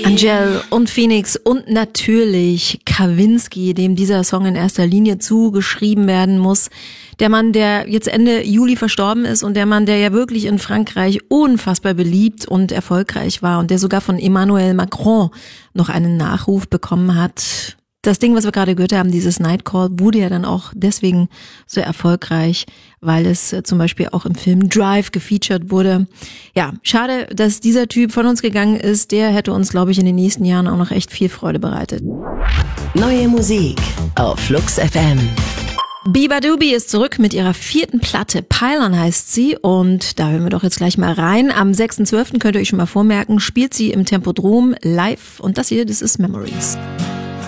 Angel und Phoenix und natürlich Kavinsky, dem dieser Song in erster Linie zugeschrieben werden muss. Der Mann, der jetzt Ende Juli verstorben ist und der Mann, der ja wirklich in Frankreich unfassbar beliebt und erfolgreich war und der sogar von Emmanuel Macron noch einen Nachruf bekommen hat. Das Ding, was wir gerade gehört haben, dieses Nightcall, wurde ja dann auch deswegen so erfolgreich, weil es zum Beispiel auch im Film Drive gefeatured wurde. Ja, schade, dass dieser Typ von uns gegangen ist. Der hätte uns, glaube ich, in den nächsten Jahren auch noch echt viel Freude bereitet. Neue Musik auf Flux FM. Biba Doobie ist zurück mit ihrer 4. Platte. Pylon heißt sie und da hören wir doch jetzt gleich mal rein. Am 6.12. könnt ihr euch schon mal vormerken, spielt sie im Tempodrom live und das hier, das ist Memories.